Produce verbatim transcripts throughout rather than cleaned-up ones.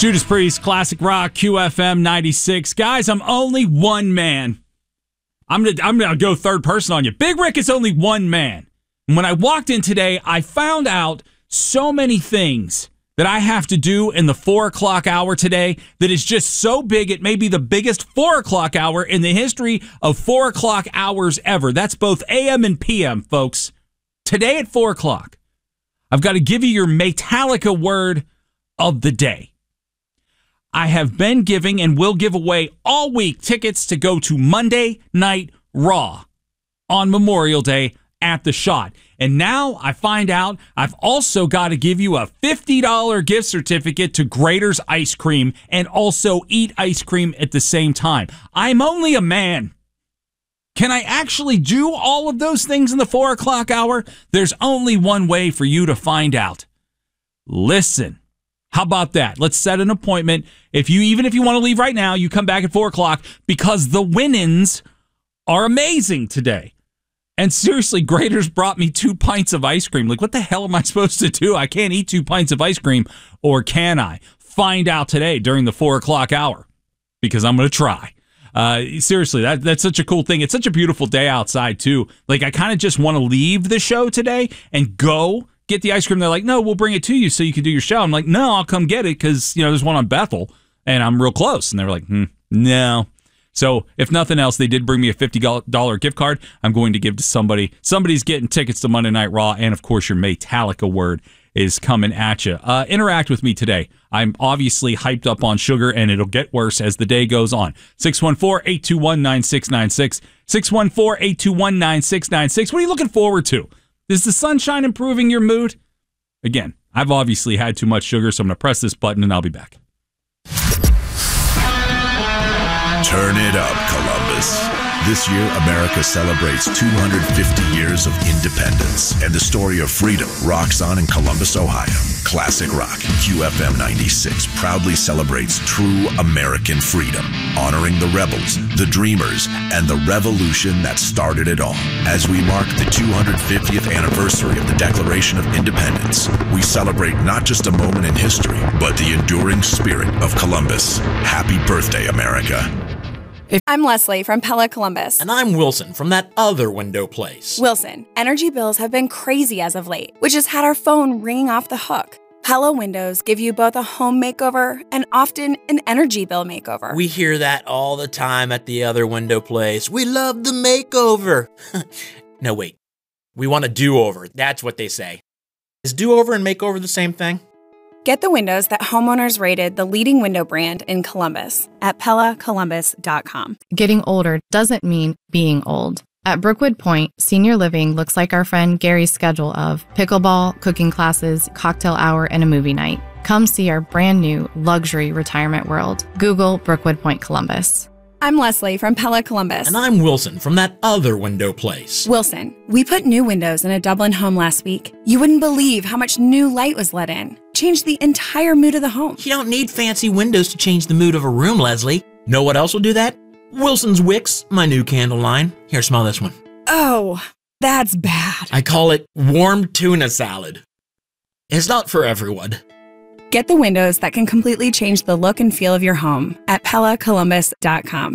Judas Priest, Classic Rock, Q F M ninety-six. Guys, I'm only one man. I'm gonna, I'm gonna go third person on you. Big Rick is only one man. And when I walked in today, I found out so many things that I have to do in the four o'clock hour today that is just so big. It may be the biggest four o'clock hour in the history of four o'clock hours ever. That's both A M and P M, folks. Today at four o'clock, I've got to give you your Metallica word of the day. I have been giving and will give away all week tickets to go to Monday Night Raw on Memorial Day at the Shot. And now I find out I've also got to give you a fifty dollars gift certificate to Graeter's Ice Cream and also eat ice cream at the same time. I'm only a man. Can I actually do all of those things in the four o'clock hour? There's only one way for you to find out. Listen. How about that? Let's set an appointment. If you, even if you want to leave right now, you come back at four o'clock because the win-ins are amazing today. And seriously, Graeter's brought me two pints of ice cream. Like, what the hell am I supposed to do? I can't eat two pints of ice cream, or can I? Find out today during the four o'clock hour because I'm going to try. Uh, seriously, that that's such a cool thing. It's such a beautiful day outside, too. Like, I kind of just want to leave the show today and go get the ice cream. They're like, no, we'll bring it to you so you can do your show. I'm like, no, I'll come get it because, you know, there's one on Bethel and I'm real close. And they were like, hmm, no. So if nothing else, they did bring me a fifty dollars gift card I'm going to give to somebody. Somebody's getting tickets to Monday Night Raw. And of course, your Metallica word is coming at you. Uh, interact with me today. I'm obviously hyped up on sugar and it'll get worse as the day goes on. six one four, eight two one, nine six nine six. six one four, eight two one, nine six nine six. What are you looking forward to? Is the sunshine improving your mood? Again, I've obviously had too much sugar, so I'm going to press this button and I'll be back. Turn it up, Columbus. This year, America celebrates two hundred fifty years of independence, and the story of freedom rocks on in Columbus, Ohio. Classic Rock, Q F M ninety-six proudly celebrates true American freedom, honoring the rebels, the dreamers, and the revolution that started it all. As we mark the two hundred fiftieth anniversary of the Declaration of Independence, we celebrate not just a moment in history, but the enduring spirit of Columbus. Happy birthday, America. I'm Leslie from Pella Columbus. And I'm Wilson from that other window place. Wilson, energy bills have been crazy as of late, which has had our phone ringing off the hook. Pella windows give you both a home makeover and often an energy bill makeover. We hear that all the time at the other window place. We love the makeover. No, wait. We want a do-over. That's what they say. Is do-over and makeover the same thing? Get the windows that homeowners rated the leading window brand in Columbus at Pella Columbus dot com. Getting older doesn't mean being old. At Brookwood Point, senior living looks like our friend Gary's schedule of pickleball, cooking classes, cocktail hour, and a movie night. Come see our brand new luxury retirement world. Google Brookwood Point Columbus. I'm Leslie from Pella Columbus. And I'm Wilson from that other window place. Wilson, we put new windows in a Dublin home last week. You wouldn't believe how much new light was let in. Changed the entire mood of the home. You don't need fancy windows to change the mood of a room, Leslie. Know what else will do that? Wilson's Wicks, my new candle line. Here, smell this one. Oh, that's bad. I call it warm tuna salad. It's not for everyone. Get the windows that can completely change the look and feel of your home at Pella Columbus dot com.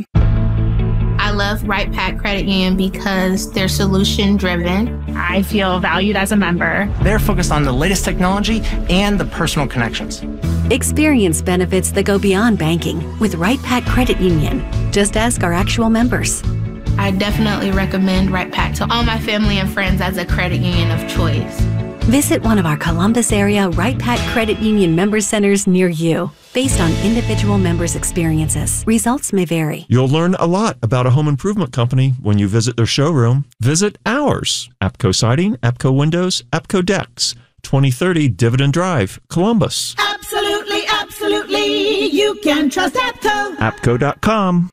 I love Right Pack Credit Union because they're solution driven. I feel valued as a member. They're focused on the latest technology and the personal connections. Experience benefits that go beyond banking with Right Pack Credit Union. Just ask our actual members. I definitely recommend Right Pack to all my family and friends as a credit union of choice. Visit one of our Columbus area Right Pack Credit Union member centers near you. Based on individual members' experiences, results may vary. You'll learn a lot about a home improvement company when you visit their showroom. Visit ours. APCO Siding, APCO Windows, APCO Decks. twenty thirty Dividend Drive, Columbus. Absolutely, absolutely. You can trust APCO. APCO dot com.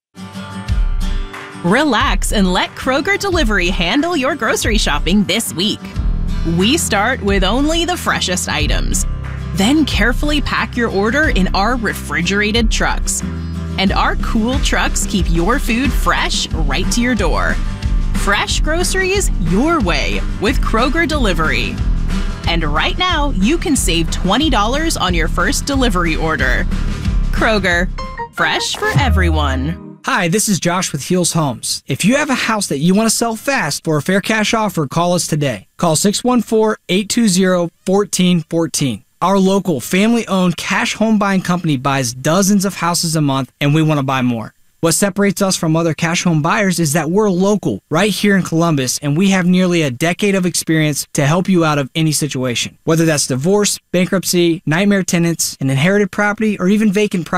Relax and let Kroger Delivery handle your grocery shopping this week. We start with only the freshest items. Then carefully pack your order in our refrigerated trucks. And our cool trucks keep your food fresh right to your door. Fresh groceries your way with Kroger Delivery. And right now, you can save twenty dollars on your first delivery order. Kroger, fresh for everyone. Hi, this is Josh with Heels Homes. If you have a house that you want to sell fast for a fair cash offer, call us today. Call six one four, eight two zero, one four one four. Our local family-owned cash home buying company buys dozens of houses a month, and we want to buy more. What separates us from other cash home buyers is that we're local, right here in Columbus, and we have nearly a decade of experience to help you out of any situation. Whether that's divorce, bankruptcy, nightmare tenants, an inherited property, or even vacant property.